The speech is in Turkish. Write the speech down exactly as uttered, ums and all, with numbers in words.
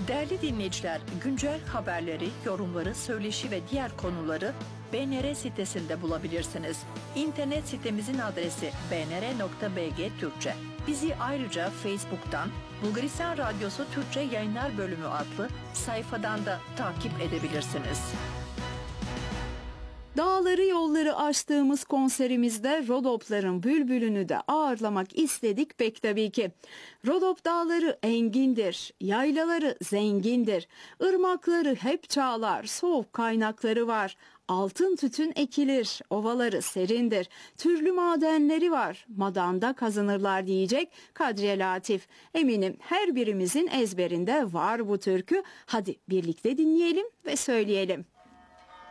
Değerli dinleyiciler, güncel haberleri, yorumları, söyleşi ve diğer konuları B N R sitesinde bulabilirsiniz. İnternet sitemizin adresi b n r nokta b g Türkçe. Bizi ayrıca Facebook'tan Bulgaristan Radyosu Türkçe Yayınlar Bölümü adlı sayfadan da takip edebilirsiniz. Dağları yolları aştığımız konserimizde Rodopların bülbülünü de ağırlamak istedik pek tabii ki. Rodop dağları engindir, yaylaları zengindir, ırmakları hep çağlar, soğuk kaynakları var. Altın tütün ekilir, ovaları serindir, türlü madenleri var, madanda kazanırlar diyecek Kadriye Latif. Eminim her birimizin ezberinde var bu türkü. Hadi birlikte dinleyelim ve söyleyelim.